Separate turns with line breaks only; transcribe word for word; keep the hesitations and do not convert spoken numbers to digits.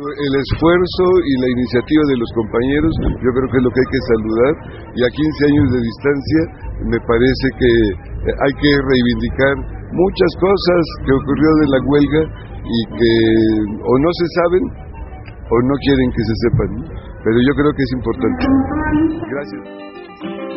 el esfuerzo y la iniciativa de los compañeros, yo creo que es lo que hay que saludar, y a quince años de distancia me parece que hay que reivindicar muchas cosas que ocurrió de la huelga y que o no se saben o no quieren que se sepan, pero yo creo que es importante. Gracias.